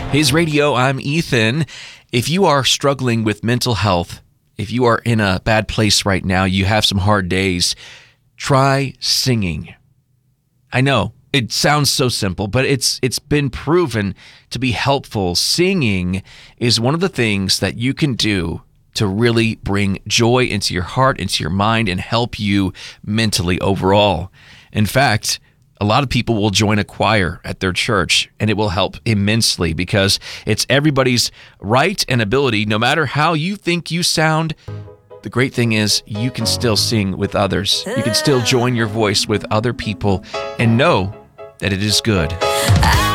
His Radio, I'm Ethan. If you are struggling with mental health, if you are in a bad place right now, you have some hard days, try singing. I know it sounds so simple, but it's been proven to be helpful. Singing is one of the things that you can do to really bring joy into your heart, into your mind, and help you mentally overall. In fact, a lot of people will join a choir at their church, and it will help immensely because it's everybody's right and ability. No matter how you think you sound, the great thing is you can still sing with others. You can still join your voice with other people and know that it is good.